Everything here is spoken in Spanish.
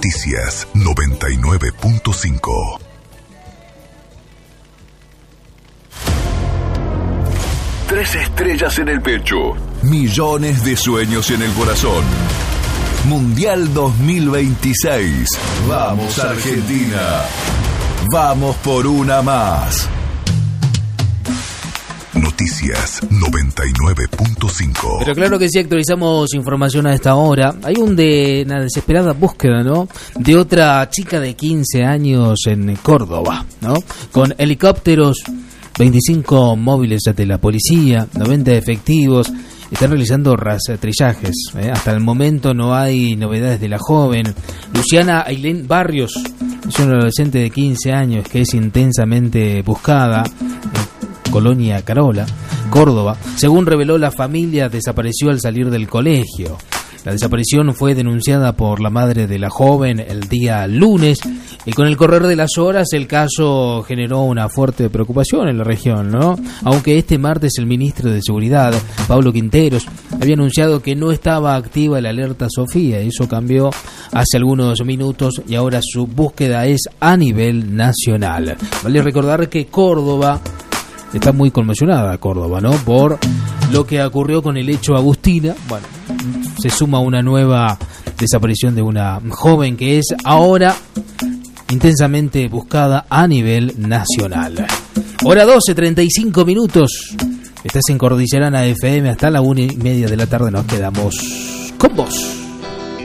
Noticias 99.5. 3 estrellas en el pecho. Millones de sueños en el corazón. Mundial 2026. Vamos, Argentina. Vamos por una más. Noticias 99.5. Pero claro que sí, actualizamos información a esta hora. Hay una desesperada búsqueda, ¿no?, de otra chica de 15 años en Córdoba, ¿no? Con helicópteros, 25 móviles de la policía, 90 efectivos, están realizando rastrillajes. Hasta el momento no hay novedades de la joven. Luciana Ailén Barrios es una adolescente de 15 años que es intensamente buscada en Colonia Carola, Córdoba. Según reveló la familia, desapareció al salir del colegio. La desaparición fue denunciada por la madre de la joven el día lunes y con el correr de las horas el caso generó una fuerte preocupación en la región, ¿no? Aunque este martes el ministro de Seguridad, Pablo Quinteros, había anunciado que no estaba activa la alerta Sofía. Eso cambió hace algunos minutos y ahora su búsqueda es a nivel nacional. Vale recordar que Córdoba está muy conmocionada, ¿no?, por lo que ocurrió con el hecho Agustina. Bueno, se suma una nueva desaparición de una joven que es ahora intensamente buscada a nivel nacional. Hora 12:35 minutos. Estás en Cordillerana FM hasta la 1:30 de la tarde. Nos quedamos con vos.